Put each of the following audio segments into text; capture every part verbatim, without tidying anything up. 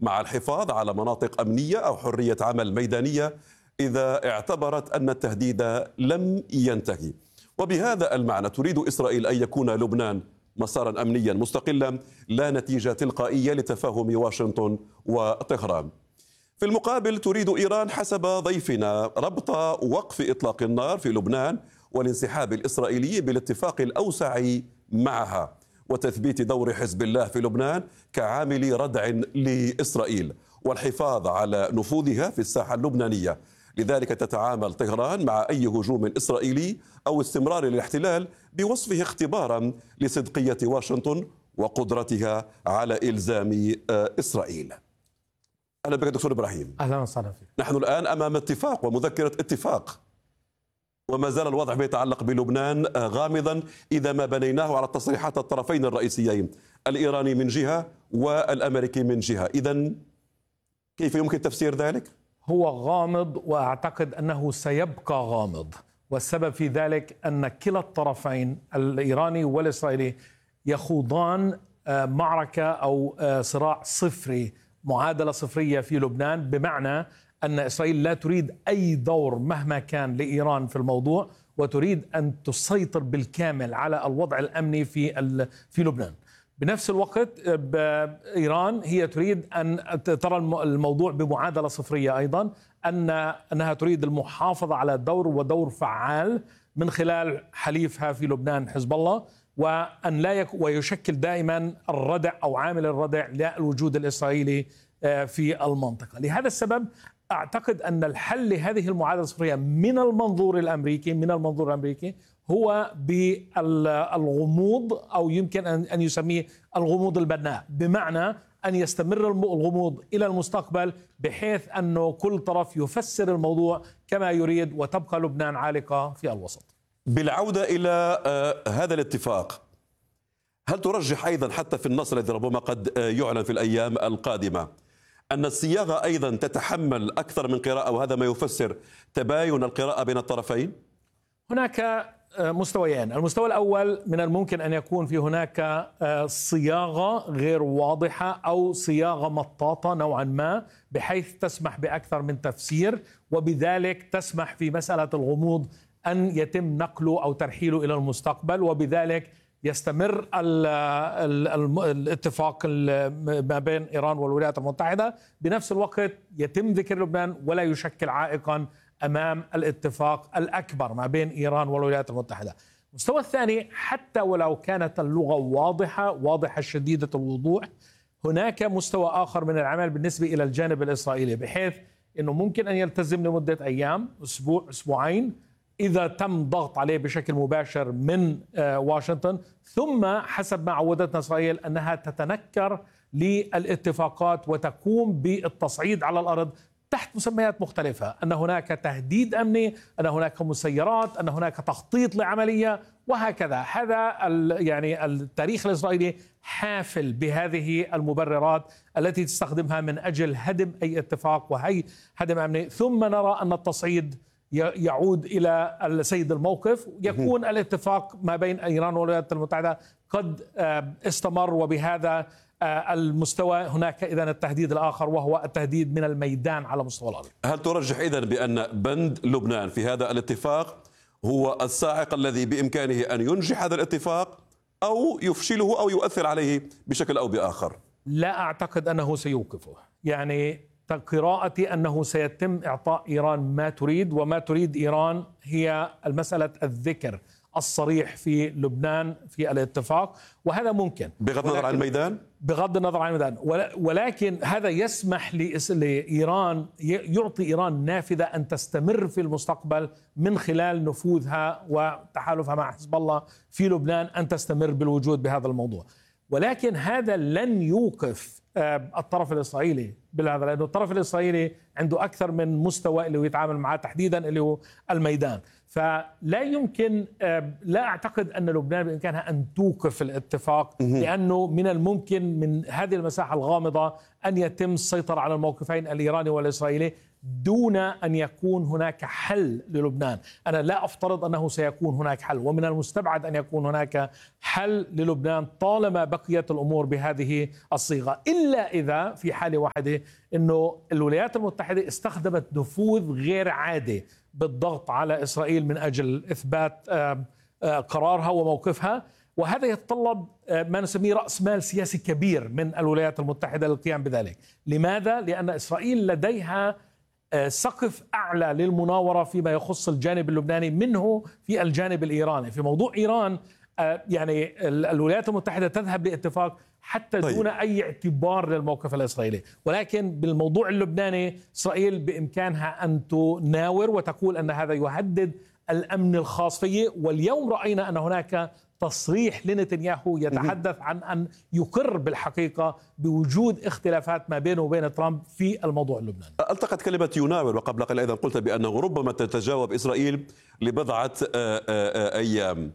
مع الحفاظ على مناطق أمنية أو حرية عمل ميدانية إذا اعتبرت أن التهديد لم ينتهي. وبهذا المعنى تريد إسرائيل أن يكون لبنان مسارا أمنيا مستقلا لا نتيجة تلقائية لتفاهم واشنطن وطهران. في المقابل تريد إيران حسب ضيفنا ربط وقف إطلاق النار في لبنان والانسحاب الإسرائيلي بالاتفاق الأوسع معها وتثبيت دور حزب الله في لبنان كعامل ردع لإسرائيل والحفاظ على نفوذها في الساحة اللبنانية. لذلك تتعامل طهران مع أي هجوم إسرائيلي أو استمرار الاحتلال بوصفه اختبارا لصدقية واشنطن وقدرتها على إلزام إسرائيل. أهلا بك دكتور إبراهيم. أهلا وسهلا فيك. نحن الآن أمام اتفاق ومذكرة اتفاق، وما زال الوضع بيتعلق بلبنان غامضا إذا ما بنيناه على تصريحات الطرفين الرئيسيين الإيراني من جهة والأمريكي من جهة. إذن كيف يمكن تفسير ذلك؟ هو غامض، وأعتقد أنه سيبقى غامض، والسبب في ذلك أن كلا الطرفين الإيراني والإسرائيلي يخوضان معركة أو صراع صفري، معادلة صفرية في لبنان، بمعنى أن إسرائيل لا تريد أي دور مهما كان لإيران في الموضوع، وتريد أن تسيطر بالكامل على الوضع الأمني في في لبنان. بنفس الوقت إيران هي تريد أن ترى الموضوع بمعادلة صفرية أيضا، أن أنها تريد المحافظة على دور ودور فعال من خلال حليفها في لبنان حزب الله، وأن لا يك ويشكل دائما الردع أو عامل الردع للوجود الإسرائيلي في المنطقة. لهذا السبب أعتقد أن الحل لهذه المعادلة الصفرية من المنظور الأمريكي من المنظور الأمريكي هو بالغموض، أو يمكن أن يسميه الغموض البناء، بمعنى أن يستمر الغموض إلى المستقبل بحيث أنه كل طرف يفسر الموضوع كما يريد، وتبقى لبنان عالقة في الوسط. بالعودة إلى هذا الاتفاق، هل ترجح أيضا حتى في النص الذي ربما قد يعلن في الأيام القادمة أن الصياغة أيضا تتحمل أكثر من قراءة، وهذا ما يفسر تباين القراءة بين الطرفين؟ هناك مستويين. المستوى الأول من الممكن أن يكون في هناك صياغة غير واضحة أو صياغة مطاطة نوعا ما، بحيث تسمح بأكثر من تفسير، وبذلك تسمح في مسألة الغموض أن يتم نقله أو ترحيله إلى المستقبل، وبذلك يستمر ال ال ال الاتفاق ما بين إيران والولايات المتحدة، بنفس الوقت يتم ذكر لبنان ولا يشكل عائقا أمام الاتفاق الأكبر ما بين إيران والولايات المتحدة. المستوى الثاني، حتى ولو كانت اللغة واضحة واضحة شديدة الوضوح، هناك مستوى آخر من العمل بالنسبة إلى الجانب الإسرائيلي، بحيث أنه ممكن أن يلتزم لمدة أيام، أسبوع، أسبوعين، إذا تم ضغط عليه بشكل مباشر من واشنطن، ثم حسب ما عودتنا إسرائيل أنها تتنكر للاتفاقات وتقوم بالتصعيد على الأرض تحت مسميات مختلفة، أن هناك تهديد أمني، أن هناك مسيرات، أن هناك تخطيط لعملية، وهكذا. هذا يعني التاريخ الإسرائيلي حافل بهذه المبررات التي تستخدمها من أجل هدم أي اتفاق وهي هدم أمني. ثم نرى أن التصعيد يعود إلى السيد الموقف، يكون الاتفاق ما بين إيران والولايات المتحدة قد استمر، وبهذا المستوى هناك إذن التهديد الآخر، وهو التهديد من الميدان على مستوى الأرض. هل ترجح إذن بأن بند لبنان في هذا الاتفاق هو الصاعق الذي بإمكانه أن ينجح هذا الاتفاق، أو يفشله أو يؤثر عليه بشكل أو بآخر؟ لا أعتقد أنه سيوقفه. يعني قراءتي أنه سيتم إعطاء إيران ما تريد، وما تريد إيران هي المسألة الذكر الصريح في لبنان في الاتفاق، وهذا ممكن بغض النظر عن الميدان بغض النظر عن الميدان ولكن هذا يسمح لإيران، يعطي إيران نافذة أن تستمر في المستقبل من خلال نفوذها وتحالفها مع حزب الله في لبنان، أن تستمر بالوجود بهذا الموضوع. ولكن هذا لن يوقف الطرف الإسرائيلي بالهذا، لأنه الطرف الإسرائيلي عنده أكثر من مستوى اللي هو يتعامل معه، تحديدا اللي هو الميدان. فلا يمكن، لا أعتقد أن لبنان بإمكانها أن توقف الاتفاق، لأنه من الممكن من هذه المساحة الغامضة أن يتم السيطرة على الموقفين الإيراني والإسرائيلي دون أن يكون هناك حل للبنان. أنا لا أفترض أنه سيكون هناك حل، ومن المستبعد أن يكون هناك حل للبنان طالما بقيت الأمور بهذه الصيغة، إلا إذا في حالة واحدة أنه الولايات المتحدة استخدمت نفوذ غير عادي بالضغط على إسرائيل من أجل إثبات قرارها وموقفها، وهذا يتطلب ما نسميه رأس مال سياسي كبير من الولايات المتحدة للقيام بذلك. لماذا؟ لأن إسرائيل لديها سقف أعلى للمناورة فيما يخص الجانب اللبناني منه في الجانب الإيراني. في موضوع إيران يعني الولايات المتحدة تذهب لاتفاق حتى طيب. دون أي اعتبار للموقف الإسرائيلي، ولكن بالموضوع اللبناني إسرائيل بإمكانها أن تناور وتقول أن هذا يهدد الأمن الخاص فيه. واليوم رأينا أن هناك تصريح لنتنياهو يتحدث عن أن يقر بالحقيقة بوجود اختلافات ما بينه وبين ترامب في الموضوع اللبناني. التقت كلمة يناور، وقبل قليل أيضا قلت بأنه ربما تتجاوب إسرائيل لبضعة أيام.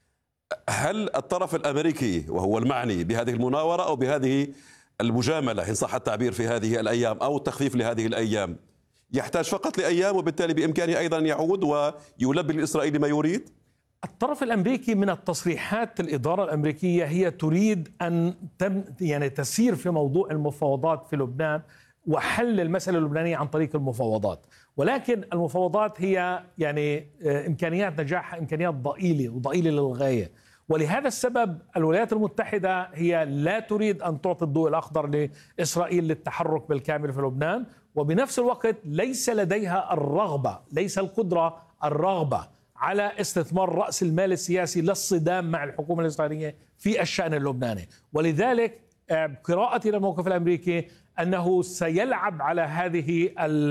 هل الطرف الأمريكي وهو المعني بهذه المناورة أو بهذه المجاملة إن صح التعبير في هذه الأيام أو التخفيف لهذه الأيام يحتاج فقط لأيام وبالتالي بإمكانه أيضا يعود ويلبي الإسرائيلي ما يريد؟ الطرف الأمريكي من التصريحات الإدارة الأمريكية هي تريد أن تم يعني تسير في موضوع المفاوضات في لبنان وحل المسألة اللبنانية عن طريق المفاوضات، ولكن المفاوضات هي يعني إمكانيات نجاحها إمكانيات ضئيلة وضئيلة للغاية. ولهذا السبب الولايات المتحدة هي لا تريد أن تعطي الضوء الأخضر لإسرائيل للتحرك بالكامل في لبنان، وبنفس الوقت ليس لديها الرغبة، ليس القدرة، الرغبة على استثمار رأس المال السياسي للصدام مع الحكومة الإسرائيلية في الشأن اللبناني. ولذلك قراءتي للموقف الأمريكي أنه سيلعب على هذه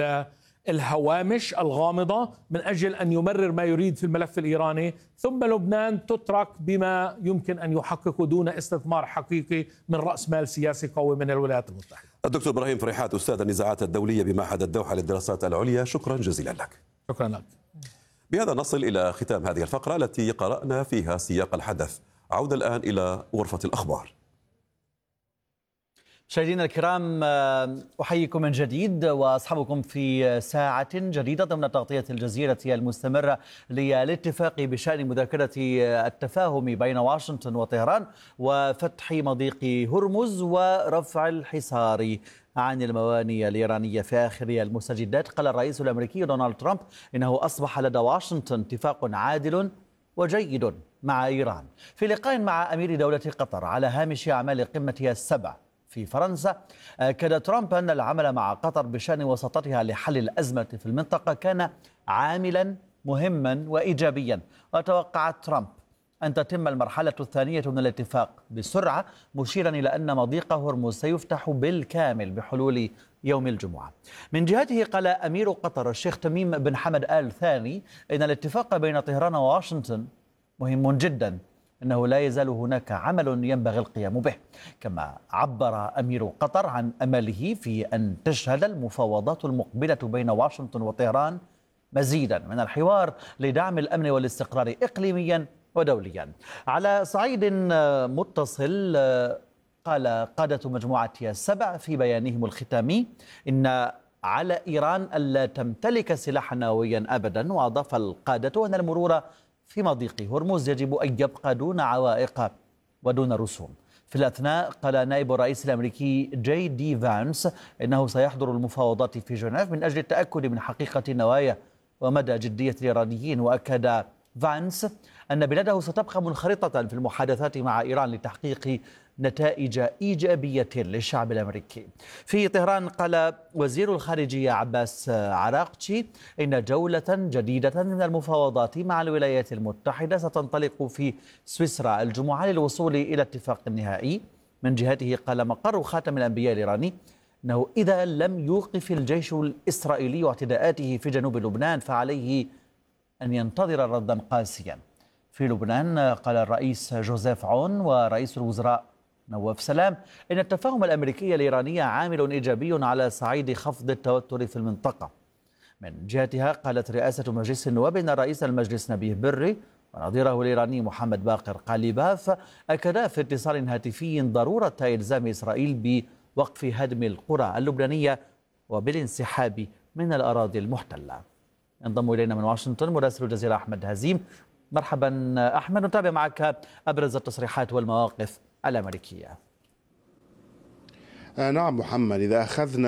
الهوامش الغامضة من أجل أن يمرر ما يريد في الملف الإيراني، ثم لبنان تترك بما يمكن أن يحقق دون استثمار حقيقي من رأس مال سياسي قوي من الولايات المتحدة. الدكتور إبراهيم فريحات، أستاذ النزاعات الدولية بمعهد الدوحة للدراسات العليا، شكرا جزيلا لك. شكرا لك. بهذا نصل إلى ختام هذه الفقرة التي قرأنا فيها سياق الحدث. عودة الآن إلى غرفة الأخبار. مشاهدينا الكرام، أحييكم من جديد وأصحابكم في ساعة جديدة ضمن تغطية الجزيرة المستمرة للاتفاق بشأن مذاكرة التفاهم بين واشنطن وطهران وفتح مضيق هرمز ورفع الحصار عن الموانئ الإيرانية. في آخر المستجدات قال الرئيس الأمريكي دونالد ترامب إنه أصبح لدى واشنطن اتفاق عادل وجيد مع إيران. في لقاء مع أمير دولة قطر على هامش أعمال قمتها السبع في فرنسا، أكد ترامب أن العمل مع قطر بشأن وساطتها لحل الأزمة في المنطقة كان عاملا مهما وإيجابيا، وتوقع ترامب أن تتم المرحلة الثانية من الاتفاق بسرعة، مشيرا إلى أن مضيق هرمز سيفتح بالكامل بحلول يوم الجمعة. من جهته قال أمير قطر الشيخ تميم بن حمد آل ثاني إن الاتفاق بين طهران وواشنطن مهم جدا، إنه لا يزال هناك عمل ينبغي القيام به. كما عبر أمير قطر عن أمله في أن تشهد المفاوضات المقبلة بين واشنطن وطهران مزيدا من الحوار لدعم الأمن والاستقرار إقليميا ودوليا. على صعيد متصل، قال قادة مجموعة السبع في بيانهم الختامي إن على إيران ألا تمتلك سلاحا نوويا أبدا، وأضاف القادة أن المرور في مضيق هرمز يجب أن يبقى دون عوائق ودون رسوم. في الأثناء قال نائب الرئيس الأمريكي جي دي فانس إنه سيحضر المفاوضات في جنيف من أجل التأكد من حقيقة النوايا ومدى جدية الإيرانيين. وأكد فانس أن بلاده ستبقى منخرطة في المحادثات مع إيران لتحقيق نتائج إيجابية للشعب الأمريكي. في طهران قال وزير الخارجية عباس عراقتشي إن جولة جديدة من المفاوضات مع الولايات المتحدة ستنطلق في سويسرا الجمعة للوصول إلى اتفاق نهائي. من جهته قال مقر خاتم الأنبياء الإيراني أنه إذا لم يوقف الجيش الإسرائيلي اعتداءاته في جنوب لبنان فعليه أن ينتظر ردا قاسيا. في لبنان قال الرئيس جوزيف عون ورئيس الوزراء نواف سلام إن التفاهم الأمريكي الإيراني عامل إيجابي على صعيد خفض التوتر في المنطقة. من جهتها قالت رئاسة مجلس النواب إن رئيس المجلس نبيه بري ونظيره الإيراني محمد باقر قاليباف أكدا في اتصال هاتفي ضرورة إلزام إسرائيل بوقف هدم القرى اللبنانية وبالانسحاب من الأراضي المحتلة. انضم إلينا من واشنطن مراسل الجزيرة أحمد هزيم. مرحبا أحمد، نتابع معك أبرز التصريحات والمواقف الأمريكية. نعم محمد، إذا أخذنا